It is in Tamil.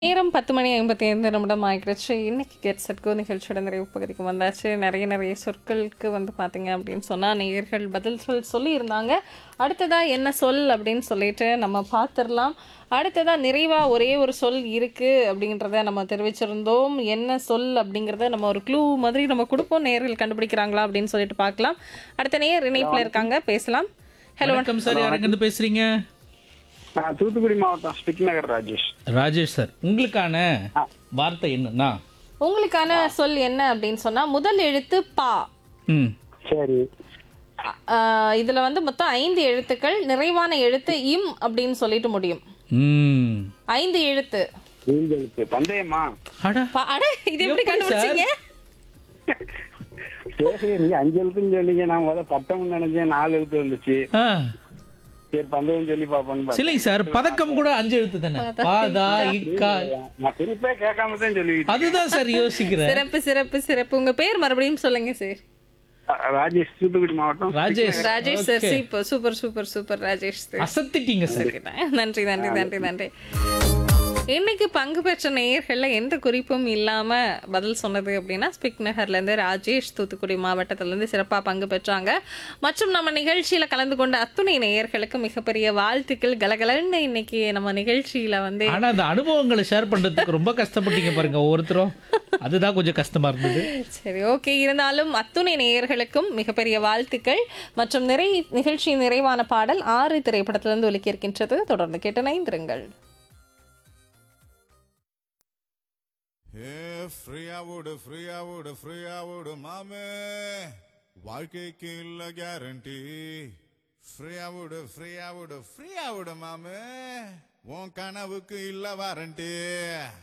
நேரம் 10:55 ஆகிடுச்சு. இன்னைக்கு கெட் செட் கோ நிகழ்ச்சியோட நிறைவு பகுதிக்கு வந்தாச்சு. நிறைய சொற்களுக்கு வந்து பார்த்தீங்க அப்படின்னு சொன்னால் நேயர்கள் பதில் சொல்லியிருந்தாங்க. அடுத்ததா என்ன சொல் அப்படின்னு சொல்லிட்டு நம்ம பார்த்துடலாம். அடுத்ததா நிறைவா ஒரே ஒரு சொல் இருக்கு அப்படின்றத நம்ம தெரிவிச்சிருந்தோம். என்ன சொல் அப்படிங்கிறத நம்ம ஒரு க்ளூ மாதிரி நம்ம கொடுப்போம். நேயர்கள் கண்டுபிடிக்கிறாங்களா அப்படின்னு சொல்லிட்டு பார்க்கலாம். அடுத்த நேயர் இணைப்பில் இருக்காங்க, பேசலாம். ஹலோ வணக்கம் சார், யாருங்க இருந்து பேசுறீங்க? நான் தூத்துக்குடி மாவட்டம் ஸ்டிக் நகர் ராஜேஷ். ராஜேஷ் சார், உங்களுக்கான வார்த்தை என்னன்னா, உங்களுக்கான சொல் என்ன அப்படின்னு சொன்னா முதல் எழுத்து பா. ம் சரி, இதுல வந்து மொத்தம் 5 எழுத்துக்கள். நிறைவான எழுத்து இம் அப்படின்னு சொல்லிட்டு முடியும். ம் 5 எழுத்து. நீங்களுக்கு பந்தயமா? அட அட, இது எப்படி எப்படி கண்டுபிடிச்சீங்க? சரி, நீங்க 5 எழுத்துன்னு சொன்னீங்க. நான் முதல்ல பட்டம் நினைச்சேன், 4 எழுத்து வந்துச்சு. ஆ சரி, பந்தயம் சொல்லி பாப்போம்னு பார்த்தேன். சிலை சார், பதக்கம் கூட 5 எழுத்து தானே. பாதா இக்கா, நான் திருப்பே கேட்காம தான் சொல்லிக்கிட்டேன். அதுதான் சார் யோசிக்கிறேன். சிறப்பு சிறப்பு சிறப்பு. உங்க பேர் மறுபடியும் சொல்லுங்க சார். ராஜேஷ், தூத்துக்குடி மாவட்டம். Rajesh. Rajesh sir. Okay. Super super super Rajesh sir. அசத்திட்டீங்க sir. நன்றி நன்றி நன்றி நன்றி. இன்னைக்கு பங்கு பெற்ற நேயர்கள்ல எந்த குறிப்பும் இல்லாம பதில் சொன்னது அப்படின்னா ஸ்பிக் நகர்ல இருந்து ராஜேஷ் தூத்துக்குடி மாவட்டத்துல இருந்து சிறப்பா பங்கு பெற்றாங்க. மற்றும் நம்ம நிகழ்ச்சியில கலந்து கொண்ட அத்துணை நேயர்களுக்கு மிகப்பெரிய வாழ்த்துக்கள். கலகலன்னு இன்னைக்கு நம்ம நிகழ்ச்சியில வந்து ஆனா அந்த அனுபவங்களை ஷேர் பண்றதுக்கு ரொம்ப கஷ்டப்பட்டீங்க பாருங்க ஒவ்வொருத்தரும். அதுதான் கொஞ்சம் கஷ்டமா இருந்தது. சரி, ஓகே. இருந்தாலும் அத்துணை நேயர்களுக்கும் மிகப்பெரிய வாழ்த்துக்கள். மற்றும் நிகழ்ச்சியின் நிறைவான பாடல் 6 திரைப்படத்திலிருந்து ஒலிக்க இருக்கின்றது. தொடர்ந்து கேட்டு இணைந்திருங்கள். ஃப்ரீயா மாமே, வாழ்க்கைக்கு இல்ல கேரண்டி. ஃப்ரீயா மாமே, உன் கனவுக்கு இல்ல வாரண்டி.